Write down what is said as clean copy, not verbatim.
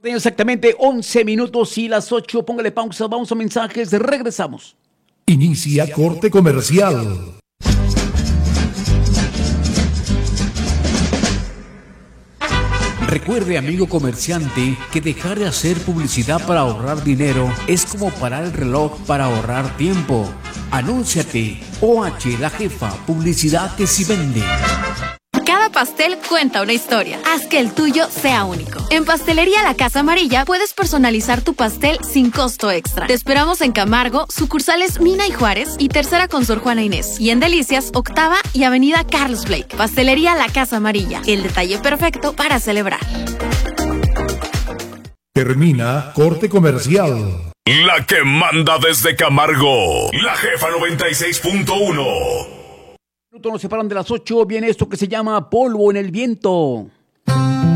Exactamente 11 minutos y las 8. Póngale pausa, vamos a mensajes, regresamos. Inicia corte comercial. Recuerde, amigo comerciante, que dejar de hacer publicidad para ahorrar dinero es como parar el reloj para ahorrar tiempo. Anúnciate. OH, la jefa, publicidad que sí vende. Cada pastel cuenta una historia. Haz que el tuyo sea único. En Pastelería La Casa Amarilla puedes personalizar tu pastel sin costo extra. Te esperamos en Camargo, sucursales Mina y Juárez y Tercera con Sor Juana Inés. Y en Delicias, Octava y Avenida Carlos Blake. Pastelería La Casa Amarilla, el detalle perfecto para celebrar. Termina corte comercial. La que manda desde Camargo, la jefa 96.1. Nos separan de las 8, viene esto que se llama Polvo en el Viento.